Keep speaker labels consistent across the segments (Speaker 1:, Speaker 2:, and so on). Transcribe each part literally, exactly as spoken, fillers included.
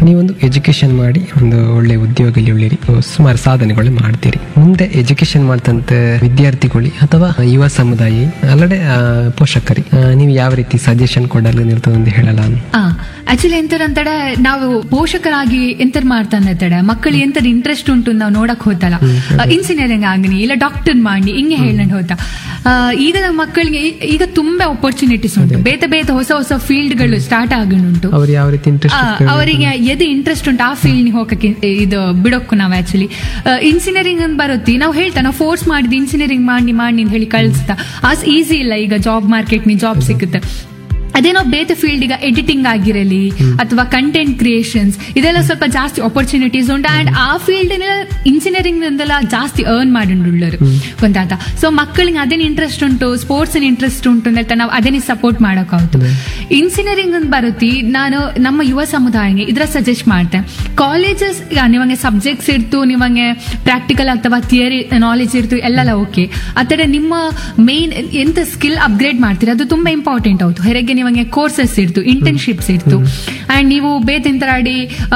Speaker 1: ನೀವೊಂದು ಎಜುಕೇಶನ್ ಮಾಡಿ ಒಂದು ಒಳ್ಳೆ ಉದ್ಯೋಗದಲ್ಲಿ ಉಳಿರಿ, ಸುಮಾರು ಸಾಧನೆಗಳು ಮಾಡ್ತೀರಿ. ಮುಂದೆ ಎಜುಕೇಶನ್ ಮಾಡ್ತಂತ ವಿದ್ಯಾರ್ಥಿಗಳು ಅಥವಾ ಯುವ ಸಮುದಾಯ ಅಲ್ಲದೆ ಪೋಷಕರಿ ನೀವು ಯಾವ ರೀತಿ ಸಜೆಷನ್ ಕೊಡಲು ನಿರ್ತದೆ ಅಂತ ಹೇಳಲ್ಲ?
Speaker 2: ಆಕ್ಚುಲಿ ಎಂತಂತಡೆ ನಾವು ಪೋಷಕರಾಗಿ ಎಂತ ಮಾಡ್ತಾನೆ ಮಕ್ಕಳು ಎಂತ ಇಂಟ್ರೆಸ್ಟ್ ಉಂಟು ನಾವು ನೋಡಕ್ ಹೋತಲ್ಲ, ಇಂಜಿನಿಯರಿಂಗ್ ಆಗನಿ ಇಲ್ಲ ಡಾಕ್ಟರ್ ಮಾಡಿ ಹಿಂಗೆ ಹೇಳಂಡ್ ಹೋತ. ಈಗ ಮಕ್ಕಳಿಗೆ ಈಗ ತುಂಬಾ ಅಪರ್ಚುನಿಟೀಸ್ ಉಂಟು, ಬೇತೆ ಬೇತೆ ಹೊಸ ಹೊಸ ಫೀಲ್ಡ್ ಗಳು ಸ್ಟಾರ್ಟ್ ಆಗನುಂಟು. ಅವರಿಗೆ ಎದು ಇಂಟ್ರೆಸ್ಟ್ ಉಂಟು ಆ ಫೀಲ್ಡ್ ಹೋಗಕ್ಕೆ ಇದು ಬಿಡೋಕು ನಾವು ಆಕ್ಚುಲಿ ಇಂಜಿನಿಯರಿಂಗ್ ಅಂತ ಬರುತ್ತೆ. ನಾವು ಹೇಳ್ತಾ ನಾವು ಫೋರ್ಸ್ ಮಾಡಿದ್ ಇಂಜಿನಿಯರಿಂಗ್ ಮಾಡಿ ಮಾಡಿ ಅಂತ ಹೇಳಿ ಕಳಿಸ್ತಾ ಅಸ್ ಈಸಿ ಇಲ್ಲ. ಈಗ ಜಾಬ್ ಮಾರ್ಕೆಟ್ ನಿ ಜಾಬ್ ಸಿಗುತ್ತೆ. ಅದೇನೋ ಬೇರೆ ಫೀಲ್ಡ್ ಈಗ ಎಡಿಟಿಂಗ್ ಆಗಿರಲಿ ಅಥವಾ ಕಂಟೆಂಟ್ ಕ್ರಿಯೇಷನ್ಸ್ ಇದೆಲ್ಲ ಸ್ವಲ್ಪ ಜಾಸ್ತಿ ಆಪರ್ಚುನಿಟೀಸ್ ಉಂಟು. ಅಂಡ್ ಆ ಫೀಲ್ಡ್ ಇಂಜಿನಿಯರಿಂಗ್ ಇಂದೆಲ್ಲ ಜಾಸ್ತಿ ಅರ್ನ್ ಮಾಡಿಳ್ಳರು ಗೊತ್ತಾತ. ಸೊ ಮಕ್ಕಳಿಗೆ ಅದೇನು ಇಂಟ್ರೆಸ್ಟ್ ಉಂಟು, ಸ್ಪೋರ್ಟ್ಸ್ ಇಂಟ್ರೆಸ್ಟ್ ಉಂಟು ಅಂತ ನಾವು ಅದೇನೇ ಸಪೋರ್ಟ್ ಮಾಡೋಕ್ಕಾಗುತ್ತೆ. ಇಂಜಿನಿಯರಿಂಗ್ ಅಂತ ಬರುತ್ತೆ. ನಾನು ನಮ್ಮ ಯುವ ಸಮುದಾಯಕ್ಕೆ ಇದ್ರ ಸಜೆಸ್ಟ್ ಮಾಡ್ತೇನೆ. ಕಾಲೇಜಸ್ ನಿಮಗೆ ಸಬ್ಜೆಕ್ಟ್ಸ್ ಇರ್ತು, ನಿಮಗೆ ಪ್ರಾಕ್ಟಿಕಲ್ ಅಥವಾ ಥಿಯರಿ ನಾಲೆಜ್ ಇರ್ತು ಎಲ್ಲ ಓಕೆ. ಆದರೆ ನಿಮ್ಮ ಮೇನ್ ಎಂತ ಸ್ಕಿಲ್ ಅಪ್ಗ್ರೇಡ್ ಮಾಡ್ತೀರಿ ಅದು ತುಂಬಾ ಇಂಪಾರ್ಟೆಂಟ್ ಆಯ್ತು. ಹೊರಗೆ ನಿಮಗೆ ಕೋರ್ಸಸ್ ಇರ್ತು, ಇಂಟರ್ನ್ಶಿಪ್ಸ್ ಇರ್ತು, ಅಂಡ್ ನೀವು ಬೇತೆಂತರಾಡಿ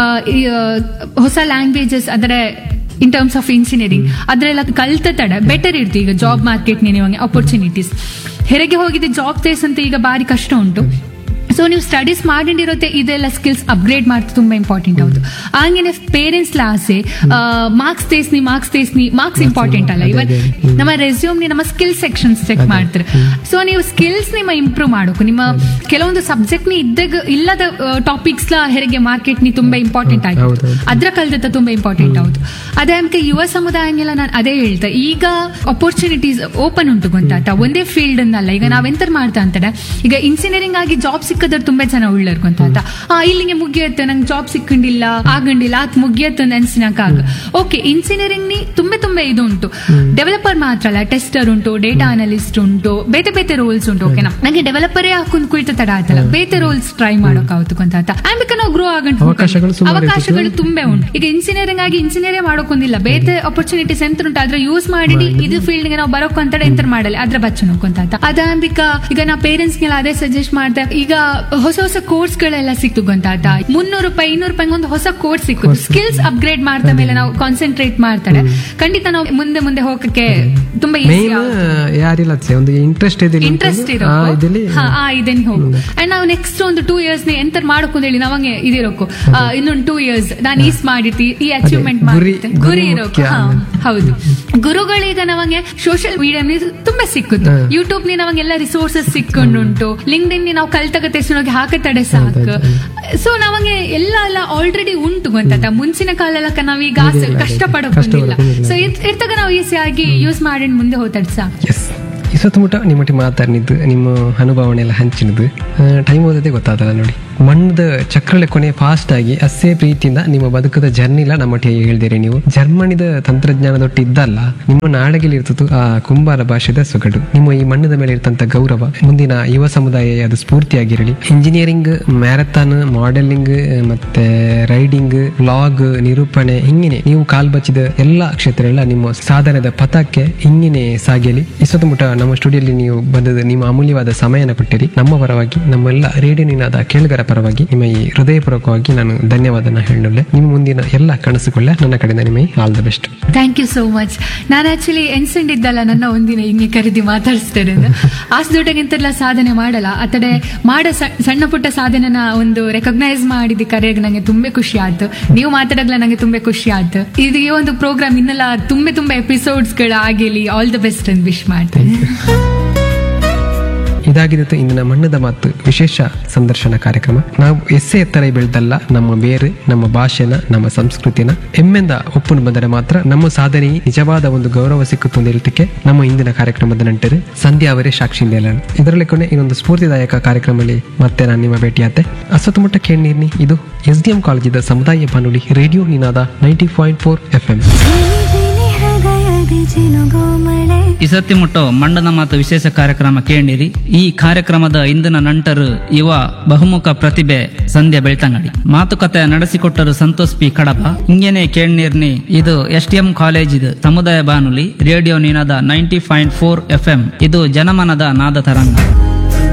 Speaker 2: ಹೊಸ ಲ್ಯಾಂಗ್ವೇಜಸ್ ಅದರ ಇನ್ ಟರ್ಮ್ಸ್ ಆಫ್ ಇಂಜಿನಿಯರಿಂಗ್ ಅದ್ರೆಲ್ಲ ಕಲ್ತ ತಡ ಬೆಟರ್ ಇರ್ತು. ಈಗ ಜಾಬ್ ಮಾರ್ಕೆಟ್ ನಿಮಗೆ ಅಪರ್ಚುನಿಟೀಸ್ ಹೊರಗೆ ಹೋಗಿದ್ದೆ ಜಾಬ್ ಸೇಸ್ ಅಂತ ಈಗ ಬಾರಿ ಕಷ್ಟ ಉಂಟು. ಸೊ ನೀವು ಸ್ಟಡೀಸ್ ಮಾಡಿರುತ್ತೆ ಇದೆಲ್ಲ ಸ್ಕಿಲ್ಸ್ ಅಪ್ಗ್ರೇಡ್ ಮಾಡ್ತಾ ತುಂಬಾ ಇಂಪಾರ್ಟೆಂಟ್ ಹೌದು. ಹಂಗೇನೆ parents ಲಾಸೆ marks ತೇಸ್ನಿ marks ತೇಸ್ನಿ marks important ಅಲ್ಲ. ಇವನ್ ನಮ್ಮ ರೆಸ್ಯೂಮ್ ನಮ್ಮ ಸ್ಕಿಲ್ ಸೆಕ್ಷನ್ಸ್ ಚೆಕ್ ಮಾಡ್ತಾರೆ. ಸೊ ನೀವು ಸ್ಕಿಲ್ಸ್ ನಿಮ್ಮ ಇಂಪ್ರೂವ್ ಮಾಡೋಕು ನಿಮ್ಮ ಕೆಲವೊಂದು ಸಬ್ಜೆಕ್ಟ್ ನಿ ಇದ್ದಾಗ ಇಲ್ಲದ ಟಾಪಿಕ್ಸ್ ಲ ಹೆರಿಗೆ ಮಾರ್ಕೆಟ್ ನಿ ತುಂಬಾ ಇಂಪಾರ್ಟೆಂಟ್ ಆಗಿದೆ. ಅದ್ರ ಕಲ್ದತ್ತ ತುಂಬಾ ಇಂಪಾರ್ಟೆಂಟ್ ಹೌದು. ಅದೇ ನಮ್ಗೆ ಯುವ ಸಮುದಾಯನೆಲ್ಲ ನಾನು ಅದೇ ಹೇಳ್ತೆ. ಈಗ ಅಪರ್ಚುನಿಟೀಸ್ ಓಪನ್ ಉಂಟು ಗೊತ್ತಾತ. ಒಂದೇ ಫೀಲ್ಡ್ ಅನ್ನಲ್ಲ. ಈಗ ನಾವೆಂತ ಮಾಡ್ತಾ ಅಂತಾರೆ ಈಗ ಇಂಜಿನಿಯರಿಂಗ್ ಆಗಿ ಜಾಬ್ ಸಿಕ್ಕದ್ರ ತುಂಬಾ ಜನ ಉಳ್ಳರ್ ಗೊತ್ತಾತ. ಆ ಇಲ್ಲಿಗೆ ಮುಗಿಯತ್ತೆ ನಂಗೆ ಜಾಬ್ ಸಿಕ್ಕಂಡಿಲ್ಲ ಆಗಂಡಿಲ್ಲ ಅತ್ ಮುಗಿಯತ್ತೆ ಅನ್ಸಿನಾಕ ಆಗ ಓಕೆ. ಇಂಜಿನಿಯರಿಂಗ್ ನಿ ತುಂಬಾ ತುಂಬಾ ಇದು ಉಂಟು. ಡೆವಲಪರ್ ಮಾತ್ರ ಅಲ್ಲ, ಟೆಸ್ಟರ್ ಉಂಟು, ಡೇಟಾ ಅನಲಿಸ್ಟ್ ಉಂಟು, ಬೇತೆ ಬೇತೆ ರೋಲ್ಸ್ ಉಂಟು. ಓಕೆನಾ ನಂಗೆ ಡೆವಲಪರೇ ಹಾಕೊಂಡ್ ಕುಳಿತ ತಡ ಆಯ್ತಲ್ಲ, ಬೇತೆ ರೋಲ್ಸ್ ಟ್ರೈ ಮಾಡೋಕಾಗುತ್ತೆ ಗೊತ್ತಾತ. ಆಮೇಲೆ ನಾವು ಗ್ರೋ ಆಗಂಟು ಅವಕಾಶಗಳು ತುಂಬಾ ಉಂಟು. ಈಗ ಇಂಜಿನಿಯರಿಂಗ್ ಆಗಿ ಇಂಜಿನಿಯರೇ ಮಾಡೋಕೊಂದಿಲ್ಲ, ಬೇತೆ ಅಪರ್ಚುನಿಟೀಸ್ ಎಂತ ಉಂಟು ಅದ್ರ ಯೂಸ್ ಮಾಡಿ ಇದು ಫೀಲ್ಡ್ ಗೆ ನಾವು ಬರೋಕ್ ಅಂತ ಎಂತ ಮಾಡಲ್ಲ ಅದ್ರ ಬಚ್ಚ ನೋಡ್ಕೊಂತ. ಅದಾಂಬಿಕ ಈಗ ನಾ ಪೇರೆಂಟ್ಸ್ ಗೆಲ್ಲ ಅದೇ ಸಜೆಸ್ಟ್ ಮಾಡ್ತಾ. ಈಗ ಹೊಸ ಹೊಸ ಕೋರ್ಸ್ ಗಳೆಲ್ಲ ಸಿಕ್ತು ಗೊತ್ತಾತ. ಮುನ್ನೂರು ರೂಪಾಯಿ ಇನ್ನೂರು ರೂಪಾಯಿ ಒಂದು ಹೊಸ ಕೋರ್ಸ್ ಸಿಕ್ಕು. ಸ್ಕಿಲ್ಸ್ ಅಪ್ಗ್ರೇಡ್ ಮಾಡ್ತಾ ಮೇಲೆ ನಾವು ಕಾನ್ಸಂಟ್ರೇಟ್ ಮಾಡ್ತಾರೆ ಖಂಡಿತ ನಾವು ಮುಂದೆ ಮುಂದೆ ಹೋಗಕ್ಕೆ ತುಂಬಾ ಇಂಟ್ರೆಸ್ಟ್ ಇದನ್ನ ಹೋಗು. ಅಂಡ್ ನಾವು ನೆಕ್ಸ್ಟ್ ಒಂದು ಟೂ ಇಯರ್ಸ್ ಎಂತ ಮಾಡಕ್ ಹೇಳಿ ನಾವಂಗೆ ಇದಿರೋಕು ಇನ್ನೊಂದು ಟೂ ಇಯರ್ಸ್ ನಾನು ಈಸ್ ಮಾಡಿರ್ತಿ ಈ ಅಚೀವ್ಮೆಂಟ್ ಮಾಡಿರ್ತಿ ಗುರಿ ಇರೋಕು. ಹೌದು ಗುರುಗಳೀಗ ನಮಗೆ ಸೋಷಿಯಲ್ ಮೀಡಿಯಾ ತುಂಬಾ ಸಿಕ್ಕುದು. ಯೂಟ್ಯೂಬ್ ನಿ ನಮಗೆಲ್ಲ ರಿಸೋರ್ಸಸ್ ಸಿಕ್ಕೊಂಡುಂಟು. ಲಿಂಕ್ಡ್ ಇನ್ ನಾವು ಕಲ್ತಗ ತೆಸ್ನೋಗಿ ಹಾಕತಡೆ ಸಾಕು. ಸೊ ನಮಗೆ ಎಲ್ಲ ಎಲ್ಲ ಆಲ್ರೆಡಿ ಉಂಟು ಗೊತ್ತಾತ. ಮುಂಚಿನ ಕಾಲಕ್ಕ ನಾವೀಗ ಕಷ್ಟ ಪಡೋದಿಲ್ಲ. ಸೊ ಇರ್ತಾಗ ನಾವು ಈಸಿಯಾಗಿ ಯೂಸ್ ಮಾಡಿ ಮುಂದೆ ಹೋತಾಡ್ ಸಾಕು.
Speaker 1: ಈ ಸುತ್ತಮುತ್ತ ನಿಮ್ಮೊಟ್ಟಿಗೆ ಮಾತಾಡಿದ್ದು ನಿಮ್ಮ ಅನುಭವನೆಲ್ಲ ಹಂಚಿನದು ಟೈಮ್ ಓದೋದೇ ಗೊತ್ತಾದಲ್ಲ ನೋಡಿ. ಮಣ್ಣದ ಚಕ್ರಳೆ ಕೊನೆ ಫಾಸ್ಟ್ ಆಗಿ ಅಷ್ಟೇ ಪ್ರೀತಿಯಿಂದ ನಿಮ್ಮ ಬದುಕದ ಜರ್ನಿಲ ನಮ್ಮೊಟ್ಟಿಗೆ ಹೇಳ್ದಿರಿ ನೀವು. ಜರ್ಮನಿದ ತಂತ್ರಜ್ಞಾನದೊಟ್ಟು ಇದ್ದಲ್ಲ ನಿಮ್ಮ ನಾಡಗಿಲಿ ಇರ್ತದ್ದು ಆ ಕುಂಬಾರ ಭಾಷೆದ ಸೊಗಡು. ನಿಮ್ಮ ಈ ಮಣ್ಣದ ಮೇಲೆ ಇರ್ತಂತ ಗೌರವ ಮುಂದಿನ ಯುವ ಸಮುದಾಯ ಅದು ಸ್ಫೂರ್ತಿಯಾಗಿರಲಿ. ಇಂಜಿನಿಯರಿಂಗ್, ಮ್ಯಾರಥಾನ್, ಮಾಡೆಲಿಂಗ್ ಮತ್ತೆ ರೈಡಿಂಗ್, ವ್ಲಾಗ್, ನಿರೂಪಣೆ ಹಿಂಗಿನೇ ನೀವು ಕಾಲ್ ಬಚ್ಚಿದ ಎಲ್ಲಾ ಕ್ಷೇತ್ರ ಎಲ್ಲ ನಿಮ್ಮ ಸಾಧನೆದ ಪಥಕ್ಕೆ ಹಿಂಗಿನೇ ಸಾಗಿಯಲಿ. ಈ ಸುತ್ತಮುತ್ತ ನಮ್ಮ ಸ್ಟುಡಿಯೋಲಿ ನೀವು ಬಂದದ ನಿಮ್ಮ ಅಮೂಲ್ಯವಾದ ಸಮಯನ ಕೊಟ್ಟಿರಿ. ನಮ್ಮ ಪರವಾಗಿ ನಮ್ಮೆಲ್ಲ ರೇಡಿಯೋ ನಿನಾದ ಕೇಳುಗರ ಪರವಾಗಿ ನಿಮ್ಮ ಈ ಹೃದಯಪೂರ್ವಕವಾಗಿ ನಾನು ಧನ್ಯವಾದನ ಹೇಳಲೆ. ನಿಮ್ಮ ಮುಂದಿನ ಎಲ್ಲ ಕನಸುಗಳೇ ನನ್ನ ಕಡೆಯಿಂದ ನಿಮಗೆ all the best.
Speaker 2: Thank you so much. ನಾನು ಆಕ್ಚುಲಿ ಎನ್ಸಂಡಿದ್ದಲ್ಲ ನನ್ನ ಒಂದಿನ ಹಿಂಗೆ ಕರೆದಿ ಮಾತಾಡಿಸ್ತೇನೆ. ಅಷ್ಟು ದೊಡ್ಡಗಿಂತೆಲ್ಲ ಸಾಧನೆ ಮಾಡಲ್ಲ, ಅತಡೆ ಮಾಡ ಸಣ್ಣ ಪುಟ್ಟ ಸಾಧನೆನ ಒಂದು ರೆಕಗ್ನೈಸ್ ಮಾಡಿದ ಕರೆಯಾಗ ನಂಗೆ ತುಂಬಾ ಖುಷಿ ಆಯ್ತು. ನೀವು ಮಾತಾಡಗ್ಲ ನಂಗೆ ತುಂಬಾ ಖುಷಿ ಆಯ್ತು. ಇದು ಈ ಒಂದು ಪ್ರೋಗ್ರಾಮ್ ಇನ್ನೆಲ್ಲ ತುಂಬಾ ತುಂಬಾ ಎಪಿಸೋಡ್ಸ್ ಗಳು ಆಗಿಲಿ. ಆಲ್ ದ ಬೆಸ್ಟ್ ಅಂತ ವಿಶ್ ಮಾಡ್ತೇನೆ.
Speaker 1: ಇದಾಗಿದ್ದು ಇಂದಿನ ಮಣ್ಣದ ಮಾತು ವಿಶೇಷ ಸಂದರ್ಶನ ಕಾರ್ಯಕ್ರಮ. ನಾವು ಎಸ್ಸೆ ಎತ್ತರ ಬೆಳೆದಲ್ಲ ನಮ್ಮ ಬೇರೆ ನಮ್ಮ ಭಾಷೆನ ನಮ್ಮ ಸಂಸ್ಕೃತಿನ ಹೆಮ್ಮೆಂದ ಒಪ್ಪನ್ನು ಬಂದರೆ ಮಾತ್ರ ನಮ್ಮ ಸಾಧನೆ ನಿಜವಾದ ಒಂದು ಗೌರವ ಸಿಕ್ಕುತ್ತೆ ಅಂತ ಹೇಳ್ತಿಕ್ಕೆ ನಮ್ಮ ಇಂದಿನ ಕಾರ್ಯಕ್ರಮದ ನಂಟರು ಸಂಧ್ಯಾ ಅವರೇ ಸಾಕ್ಷಿಯಿಂದ ಹೇಳೋಣ. ಇದರಲ್ಲಿ ಕೊನೆ ಇನ್ನೊಂದು ಸ್ಫೂರ್ತಿದಾಯಕ ಕಾರ್ಯಕ್ರಮದಲ್ಲಿ ಮತ್ತೆ ನಾನು ನಿಮ್ಮ ಭೇಟಿಯಾತೆ. ಅಸತುಮುಟ್ಟ ಕೇಳ್ನೀರ್ನಿ. ಇದು ಎಸ್ ಡಿ ಎಂ ಕಾಲೇಜಿದ ಸಮುದಾಯ ಬಾನುಲಿ ರೇಡಿಯೋ ನಿನಾದ ninety point four F M.
Speaker 3: ಇಸತ್ತಿ ಮುಟ್ಟೋ ಮಂಡನ ಮಾತು ವಿಶೇಷ ಕಾರ್ಯಕ್ರಮ ಕೇಳಿರಿ. ಈ ಕಾರ್ಯಕ್ರಮದ ಇಂದಿನ ನಂಟರು ಯುವ ಬಹುಮುಖ ಪ್ರತಿಭೆ ಸಂಧ್ಯಾ ಬೆಳ್ತಂಗಡಿ. ಮಾತುಕತೆ ನಡೆಸಿಕೊಟ್ಟರು ಸಂತೋಷ್ ಪಿ ಕಡಪ. ಹಿಂಗೇನೆ ಕೇಳ್ನೀರ್ನಿ. ಇದು ಎಸ್ ಟಿ ಎಂ ಕಾಲೇಜ್ ಸಮುದಾಯ ಬಾನುಲಿ ರೇಡಿಯೋ ನಿನಾದ ninety point four F M. ಇದು ಜನಮನದ ನಾದ ತರಂಗ.